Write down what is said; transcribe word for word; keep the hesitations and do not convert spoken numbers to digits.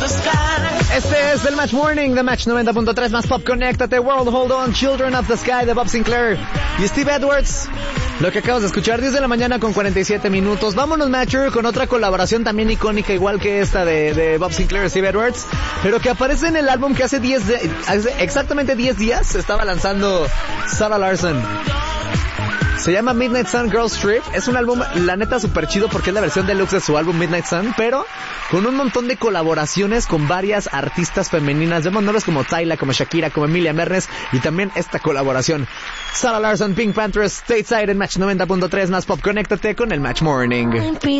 Este es el Match Morning de Match noventa punto tres más Pop. Conéctate, World Hold On, Children of the Sky de Bob Sinclair y Steve Edwards. Lo que acabas de escuchar, diez de la mañana con cuarenta y siete minutos. Vámonos, Matcher, con otra colaboración también icónica, igual que esta de, de Bob Sinclair y Steve Edwards, pero que aparece en el álbum que hace diez de, hace exactamente diez días estaba lanzando Sarah Larson. Se llama Midnight Sun Girls Trip. Es un álbum, la neta, súper chido porque es la versión deluxe de su álbum Midnight Sun, pero con un montón de colaboraciones con varias artistas femeninas. Vemos nombres como Tyla, como Shakira, como Emilia Mernes y también esta colaboración. Sarah Larson, Pink Panthers, Stateside en Match noventa punto tres más Pop. Conéctate con el Match Morning.